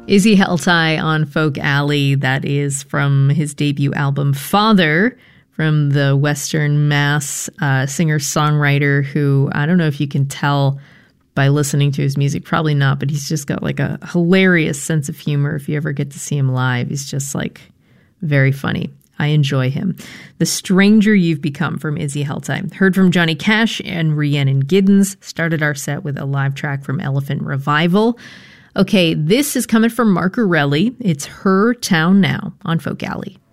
Izzy Heltai on Folk Alley. That is from his debut album, Father, from the Western Mass singer-songwriter who, I don't know if you can tell by listening to his music, probably not, but he's just got like a hilarious sense of humor. If you ever get to see him live, he's just like very funny. I enjoy him. The Stranger You've Become from Izzy Heltai. Heard from Johnny Cash and Rhiannon Giddens. Started our set with a live track from Elephant Revival. Okay, this is coming from Mark Orelli. It's Her Town Now on Folk Alley.